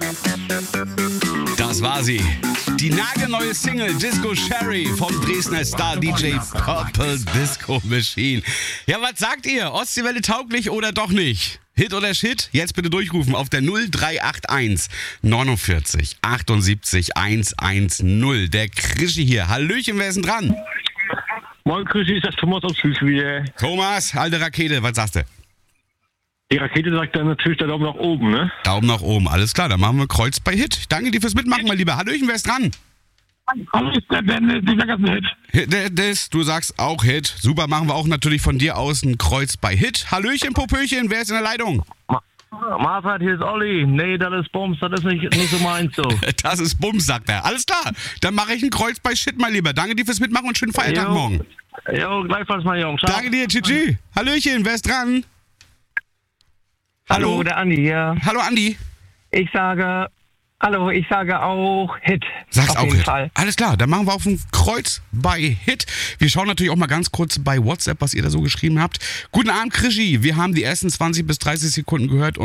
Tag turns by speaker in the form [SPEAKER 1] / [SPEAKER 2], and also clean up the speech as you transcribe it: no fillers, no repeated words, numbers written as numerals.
[SPEAKER 1] Das war sie. Die nagelneue Single Disco Sherry vom Dresdner Star DJ Purple Disco Machine. Ja, was sagt ihr? Ostseewelle tauglich oder doch nicht? Hit oder Shit? Jetzt bitte durchrufen auf der 0381 49 78 110. Der Krischi hier. Hallöchen, wer ist denn dran?
[SPEAKER 2] Moin Krischi, ist das Thomas aus Süß wieder.
[SPEAKER 1] Thomas, alte Rakete, was sagst du?
[SPEAKER 2] Die Rakete sagt dann natürlich der Daumen nach oben, ne?
[SPEAKER 1] Daumen nach oben, alles klar, dann machen wir Kreuz bei Hit. Danke dir fürs Mitmachen, mein Lieber. Hallöchen, wer ist dran?
[SPEAKER 2] Hallo, ist der Dennis, ich sag jetzt Hit.
[SPEAKER 1] Du sagst auch Hit. Super, machen wir auch natürlich von dir aus ein Kreuz bei Hit. Hallöchen, Popöchen, wer ist in der Leitung?
[SPEAKER 2] Marfert, hier ist Olli. Nee, das ist Bums, das ist nicht so meins so.
[SPEAKER 1] Das ist Bums, sagt er. Alles klar, dann mache ich ein Kreuz bei Shit, mein Lieber. Danke dir fürs Mitmachen und schönen Feiertag morgen.
[SPEAKER 2] Jo, gleichfalls, mein Junge. Ciao.
[SPEAKER 1] Danke dir, tschüss. Hallöchen, wer ist dran?
[SPEAKER 3] Hallo, der Andi hier.
[SPEAKER 1] Hallo, Andi.
[SPEAKER 3] Ich sage auch Hit.
[SPEAKER 1] Sag's
[SPEAKER 3] auf
[SPEAKER 1] auch
[SPEAKER 3] jeden
[SPEAKER 1] Hit.
[SPEAKER 3] Fall.
[SPEAKER 1] Alles klar, dann machen wir auf ein Kreuz bei Hit. Wir schauen natürlich auch mal ganz kurz bei WhatsApp, was ihr da so geschrieben habt. Guten Abend, Krischi. Wir haben die ersten 20 bis 30 Sekunden gehört